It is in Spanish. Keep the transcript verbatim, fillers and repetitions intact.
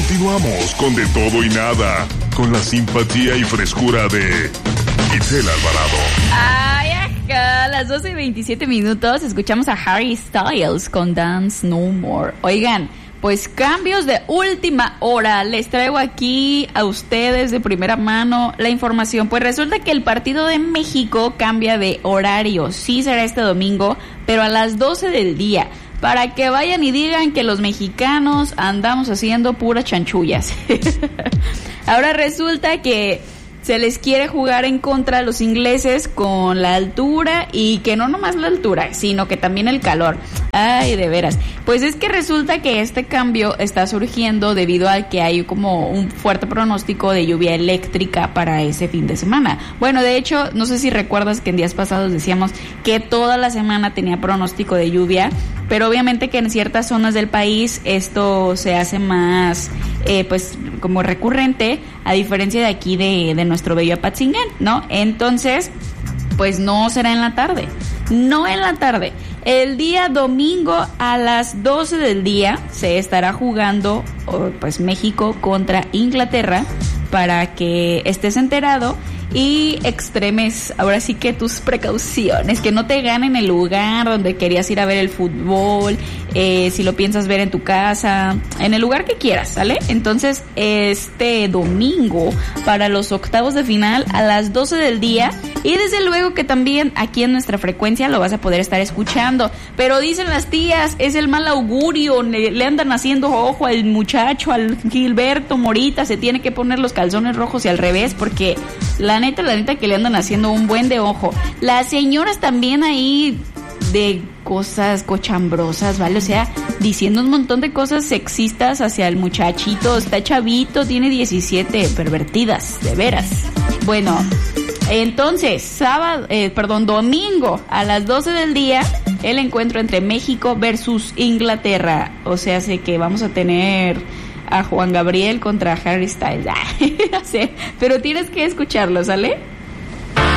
Continuamos con De Todo y Nada, con la simpatía y frescura de Itzel Alvarado. Ay, acá, a las doce y veintisiete minutos escuchamos a Harry Styles con Dance No More. Oigan, pues cambios de última hora. Les traigo aquí a ustedes de primera mano la información. Pues resulta que el partido de México cambia de horario. Sí será este domingo, pero a las doce del día. Para que vayan y digan que los mexicanos andamos haciendo puras chanchullas. Ahora resulta que se les quiere jugar en contra a los ingleses con la altura, y que no nomás la altura, sino que también el calor. Ay, de veras. Pues es que resulta que este cambio está surgiendo debido a que hay como un fuerte pronóstico de lluvia eléctrica para ese fin de semana. Bueno, de hecho, no sé si recuerdas que en días pasados decíamos que toda la semana tenía pronóstico de lluvia, pero obviamente que en ciertas zonas del país esto se hace más, eh, pues, como recurrente, a diferencia de aquí de, de nuestro bello Apatzingán, ¿no? Entonces, pues no será en la tarde, no en la tarde. El día domingo a las doce del día se estará jugando, pues, México contra Inglaterra, para que estés enterado y extremes ahora sí que tus precauciones, que no te ganen el lugar donde querías ir a ver el fútbol, eh, si lo piensas ver en tu casa, en el lugar que quieras, ¿sale? Entonces, este domingo para los octavos de final a las doce del día, y desde luego que también aquí en nuestra frecuencia lo vas a poder estar escuchando. Pero dicen las tías, es el mal augurio, le, le andan haciendo ojo al muchacho, al Gilberto Morita, se tiene que poner los calzones rojos y al revés, porque la neta, la neta que le andan haciendo un buen de ojo. Las señoras también ahí de cosas cochambrosas, ¿vale? O sea, diciendo un montón de cosas sexistas hacia el muchachito. Está chavito, tiene diecisiete, pervertidas, de veras. Bueno, entonces, sábado, eh, perdón, domingo a las doce del día, el encuentro entre México versus Inglaterra. O sea, sé que vamos a tener a Juan Gabriel contra Harry Styles. Sí, pero tienes que escucharlo, ¿sale?